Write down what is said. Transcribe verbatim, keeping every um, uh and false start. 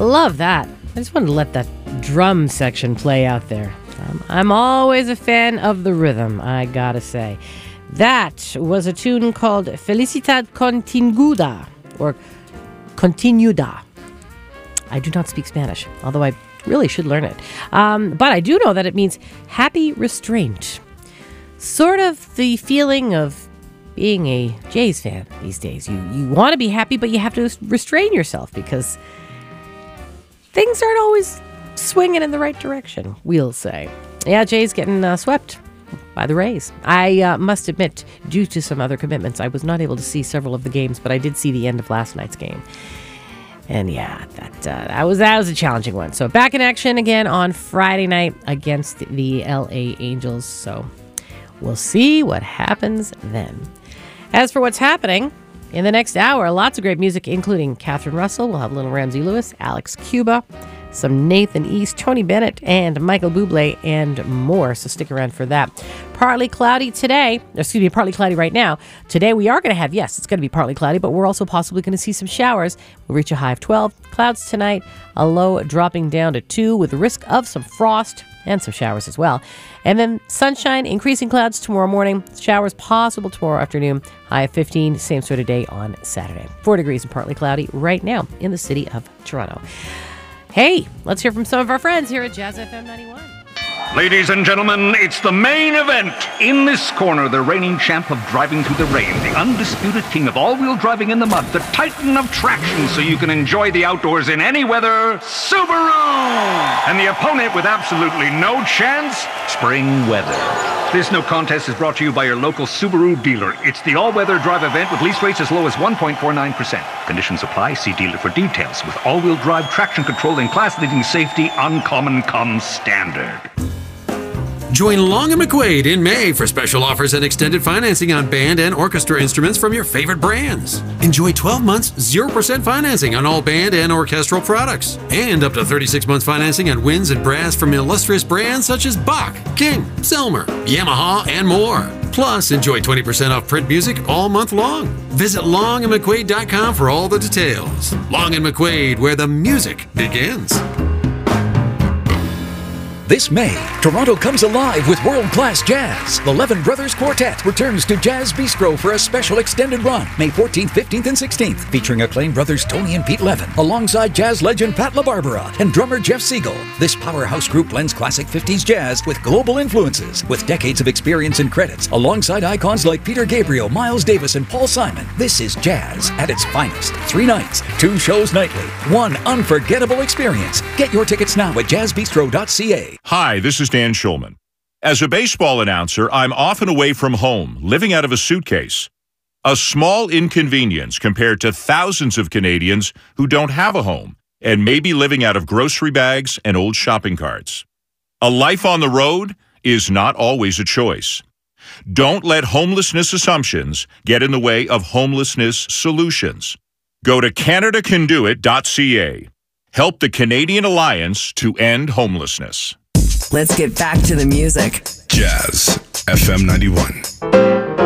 Love that. I just wanted to let that drum section play out there. Um, I'm always a fan of the rhythm, I gotta say. That was a tune called Felicidad Continuada, or Continuada. I do not speak Spanish, although I really should learn it. Um, but I do know that it means happy restraint. Sort of the feeling of being a Jays fan these days. You, you want to be happy, but you have to restrain yourself because things aren't always swinging in the right direction, we'll say. Yeah, Jays getting uh, swept by the Rays. I uh, must admit, due to some other commitments, I was not able to see several of the games, but I did see the end of last night's game. And yeah, that uh, that was that was a challenging one. So back in action again on Friday night against the L A Angels. So we'll see what happens then. As for what's happening in the next hour, lots of great music, including Catherine Russell. We'll have Little Ramsey Lewis, Alex Cuba, some Nathan East, Tony Bennett, and Michael Bublé, and more. So stick around for that. Partly cloudy today. Excuse me, partly cloudy right now. Today we are going to have, yes, it's going to be partly cloudy, but we're also possibly going to see some showers. We'll reach a high of twelve. Clouds tonight, a low dropping down to two with the risk of some frost and some showers as well. And then sunshine, increasing clouds tomorrow morning. Showers possible tomorrow afternoon. High of fifteen, same sort of day on Saturday. Four degrees and partly cloudy right now in the city of Toronto. Hey, let's hear from some of our friends here at Jazz F M ninety-one. Ladies and gentlemen, it's the main event. In this corner, the reigning champ of driving through the rain, the undisputed king of all-wheel driving in the mud, the titan of traction so you can enjoy the outdoors in any weather, Subaru! And the opponent with absolutely no chance, spring weather. This no contest is brought to you by your local Subaru dealer. It's the all-weather drive event with lease rates as low as one point four nine percent. Conditions apply. See dealer for details. With all-wheel drive traction control and class-leading safety, uncommon comes standard. Join Long and McQuaid in May for special offers and extended financing on band and orchestra instruments from your favorite brands. Enjoy twelve months, zero percent financing on all band and orchestral products. And up to thirty-six months financing on winds and brass from illustrious brands such as Bach, King, Selmer, Yamaha, and more. Plus, enjoy twenty percent off print music all month long. Visit long and mcquaid dot com for all the details. Long and McQuaid, where the music begins. This May, Toronto comes alive with world-class jazz. The Levin Brothers Quartet returns to Jazz Bistro for a special extended run, May fourteenth, fifteenth, and sixteenth, featuring acclaimed brothers Tony and Pete Levin, alongside jazz legend Pat LaBarbera and drummer Jeff Siegel. This powerhouse group blends classic fifties jazz with global influences, with decades of experience and credits, alongside icons like Peter Gabriel, Miles Davis, and Paul Simon. This is jazz at its finest. Three nights, two shows nightly, one unforgettable experience. Get your tickets now at jazz bistro dot c a. Hi, this is Dan Schulman. As a baseball announcer, I'm often away from home, living out of a suitcase. A small inconvenience compared to thousands of Canadians who don't have a home and may be living out of grocery bags and old shopping carts. A life on the road is not always a choice. Don't let homelessness assumptions get in the way of homelessness solutions. Go to canada can do it dot c a. Help the Canadian Alliance to End Homelessness. Let's get back to the music. Jazz F M ninety-one.